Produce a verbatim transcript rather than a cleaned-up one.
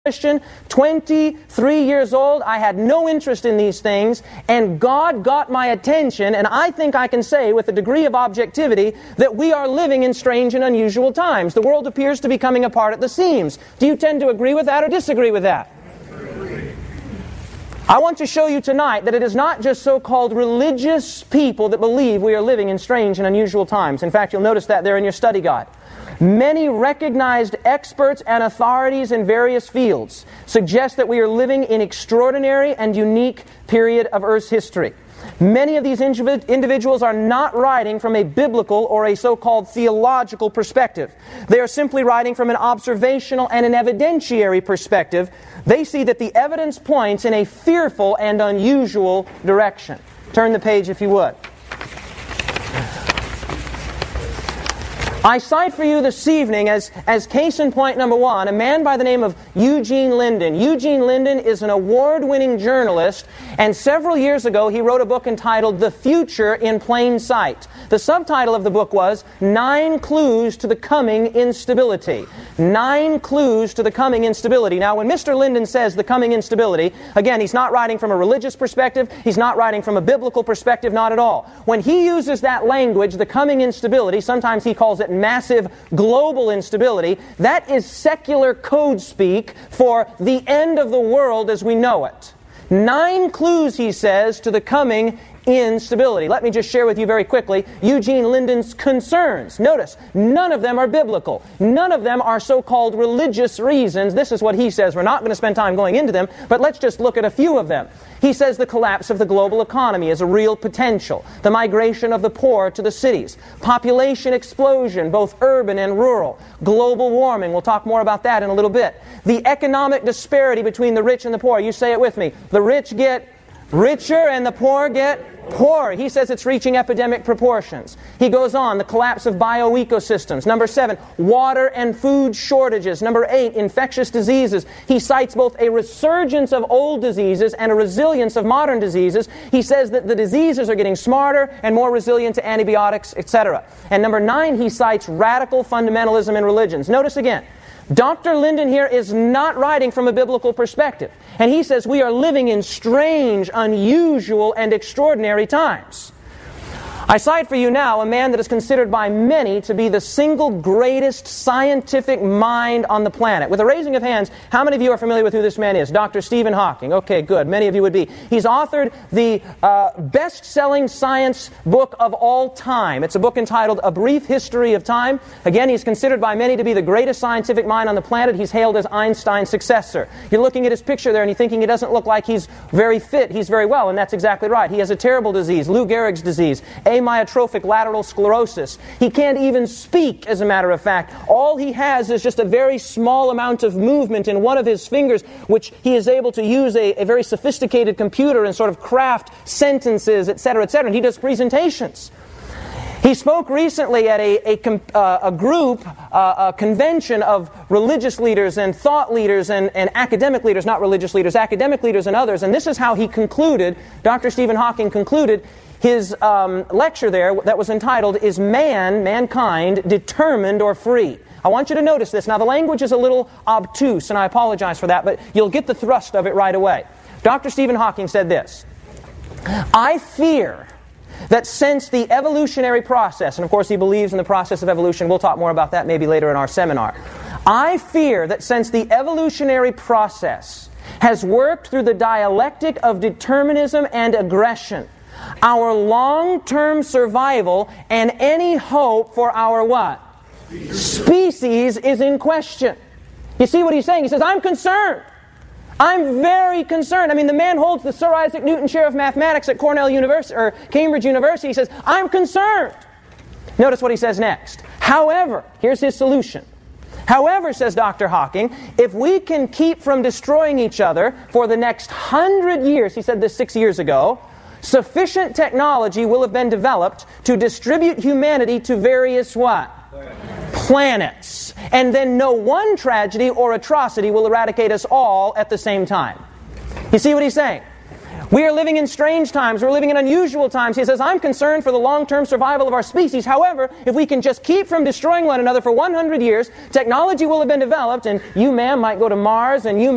Christian, twenty-three years old. I had no interest in these things, and God got my attention, and I think I can say with a degree of objectivity that we are living in strange and unusual times. The world appears to be coming apart at the seams. Do you tend to agree with that or disagree with that? I want to show you tonight that it is not just so-called religious people that believe we are living in strange and unusual times. In fact, you'll notice that there in your study guide. Many recognized experts and authorities in various fields suggest that we are living in extraordinary and unique period of Earth's history. Many of these indiv- individuals are not writing from a biblical or a so-called theological perspective. They are simply writing from an observational and an evidentiary perspective. They see that the evidence points in a fearful and unusual direction. Turn the page if you would. I cite for you this evening as, as case in point number one, a man by the name of Eugene Linden. Eugene Linden is an award-winning journalist, and several years ago he wrote a book entitled The Future in Plain Sight. The subtitle of the book was Nine Clues to the Coming Instability. Nine Clues to the Coming Instability. Now, when Mister Linden says the coming instability, again, he's not writing from a religious perspective, he's not writing from a biblical perspective, not at all. When he uses that language, the coming instability, sometimes he calls it massive global instability, that is secular code speak for the end of the world as we know it. Nine clues, he says, to the coming instability. Let me just share with you very quickly Eugene Linden's concerns. Notice, none of them are biblical. None of them are so-called religious reasons. This is what he says. We're not going to spend time going into them, but let's just look at a few of them. He says the collapse of the global economy is a real potential. The migration of the poor to the cities. Population explosion, both urban and rural. Global warming. We'll talk more about that in a little bit. The economic disparity between the rich and the poor. You say it with me. The rich get richer and the poor get poorer. He says it's reaching epidemic proportions. He goes on, the collapse of bioecosystems. Number seven, water and food shortages. Number eight, infectious diseases. He cites both a resurgence of old diseases and a resilience of modern diseases. He says that the diseases are getting smarter and more resilient to antibiotics, et cetera. And number nine, he cites radical fundamentalism in religions. Notice again, Doctor Linden here is not writing from a biblical perspective. And he says we are living in strange, unusual, and extraordinary times. I cite for you now a man that is considered by many to be the single greatest scientific mind on the planet. With a raising of hands, how many of you are familiar with who this man is? Doctor Stephen Hawking. Okay, good. Many of you would be. He's authored the uh, best-selling science book of all time. It's a book entitled A Brief History of Time. Again, he's considered by many to be the greatest scientific mind on the planet. He's hailed as Einstein's successor. You're looking at his picture there and you're thinking he doesn't look like he's very fit. He's very well, and that's exactly right. He has a terrible disease, Lou Gehrig's disease, amyotrophic lateral sclerosis. He can't even speak, as a matter of fact. All he has is just a very small amount of movement in one of his fingers, which he is able to use a, a very sophisticated computer and sort of craft sentences, et cetera, et cetera. And he does presentations. He spoke recently at a, a, uh, a group, uh, a convention of religious leaders and thought leaders and, and academic leaders, not religious leaders, academic leaders and others. And this is how he concluded, Doctor Stephen Hawking concluded his um, lecture there that was entitled, Is Man, Mankind, Determined or Free? I want you to notice this. Now, the language is a little obtuse, and I apologize for that, but you'll get the thrust of it right away. Doctor Stephen Hawking said this, I fear that since the evolutionary process, and of course he believes in the process of evolution, we'll talk more about that maybe later in our seminar. I fear that since the evolutionary process has worked through the dialectic of determinism and aggression, our long-term survival and any hope for our what? Species is in question. You see what he's saying? He says, I'm concerned. I'm very concerned. I mean, the man holds the Sir Isaac Newton Chair of Mathematics at Cornell University or Cambridge University. He says, I'm concerned. Notice what he says next. However, here's his solution. However, says Doctor Hawking, if we can keep from destroying each other for the next hundred years, he said this six years ago, sufficient technology will have been developed to distribute humanity to various what? Planets. And then no one tragedy or atrocity will eradicate us all at the same time. You see what he's saying? We are living in strange times. We're living in unusual times. He says, I'm concerned for the long-term survival of our species. However, if we can just keep from destroying one another for one hundred years, technology will have been developed, and you, ma'am, might go to Mars, and you,